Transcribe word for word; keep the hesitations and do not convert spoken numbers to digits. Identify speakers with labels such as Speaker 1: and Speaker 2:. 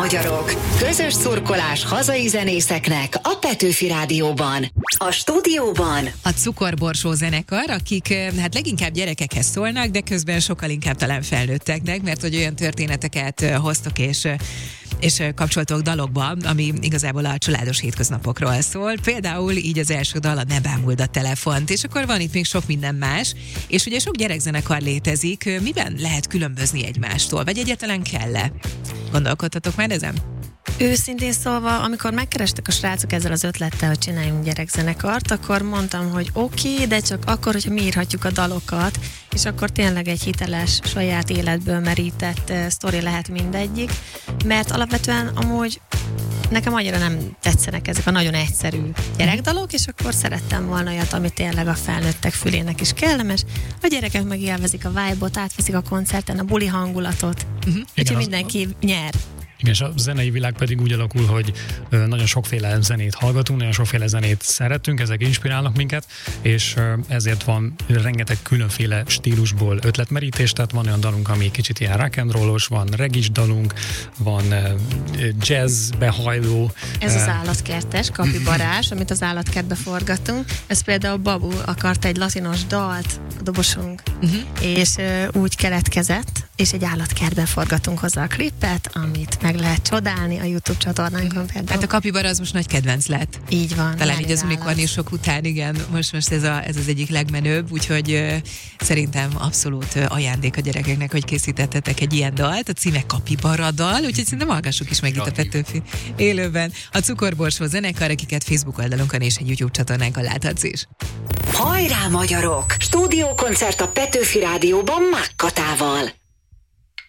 Speaker 1: magyarok! Közös szurkolás hazai zenészeknek a Petőfi Rádióban. A stúdióban
Speaker 2: a Cukorborsó zenekar, akik hát leginkább gyerekekhez szólnak, de közben sokkal inkább talán felnőtteknek, mert hogy olyan történeteket hoztok és és kapcsoltok dalokba, ami igazából a családos hétköznapokról szól. Például így az első dal a Ne bámuld a telefont, és akkor van itt még sok minden más, és ugye sok gyerekzenekar létezik, miben lehet különbözni egymástól, vagy egyáltalán kell-e? Gondolkodtatok már ezen?
Speaker 3: Őszintén szólva, amikor megkerestek a srácok ezzel az ötlettel, hogy csináljunk gyerekzenekart, akkor mondtam, hogy oké, okay, de csak akkor, hogyha mi írhatjuk a dalokat, és akkor tényleg egy hiteles, saját életből merített uh, sztori lehet mindegyik, mert alapvetően amúgy nekem annyira nem tetszenek ezek a nagyon egyszerű gyerekdalok, és akkor szerettem volna olyat, ami tényleg a felnőttek fülének is kellemes. A gyerekek meg élvezik a vibe-ot, átveszik a koncerten a buli hangulatot, uh-huh. úgyhogy mindenki az... nyer.
Speaker 4: Igen, és a zenei világ pedig úgy alakul, hogy nagyon sokféle zenét hallgatunk, nagyon sokféle zenét szeretünk, ezek inspirálnak minket, és ezért van rengeteg különféle stílusból ötletmerítés, tehát van olyan dalunk, ami kicsit ilyen rock and rollos, van regis dalunk, van jazzbe hajló.
Speaker 3: Ez az állatkertes, kapibarás, amit az állatkertbe forgatunk. Ez például Babu akart egy latinos dalt, a dobosunk, uh-huh. és úgy keletkezett, és egy állatkertben forgatunk hozzá a klippet, amit meg lehet csodálni a YouTube csatornánkon például.
Speaker 2: Hát a kapibara az most nagy kedvenc lett.
Speaker 3: Így van.
Speaker 2: Talán így az unikornisok után, igen, most, most ez, a, ez az egyik legmenőbb, úgyhogy uh, szerintem abszolút uh, ajándék a gyerekeknek, hogy készítettetek egy ilyen dalt, a címe Kapibara dal, úgyhogy szerintem hallgassuk is meg itt a Petőfi élőben. A Cukorborsó zenekar, akiket Facebook oldalunkon és egy YouTube csatornánkon láthatsz is.
Speaker 1: Hajrá magyarok! Stúdiókoncert a Petőfi Rádióban Mákkatával.